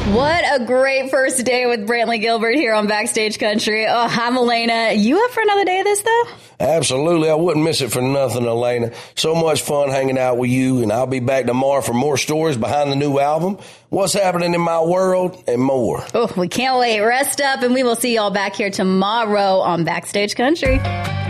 What a great first day with Brantley Gilbert here on Backstage Country. Oh, I'm Elena. You up for another day of this, though? Absolutely. I wouldn't miss it for nothing, Elena. So much fun hanging out with you, and I'll be back tomorrow for more stories behind the new album, what's happening in my world, and more. Oh, we can't wait. Rest up, and we will see y'all back here tomorrow on Backstage Country.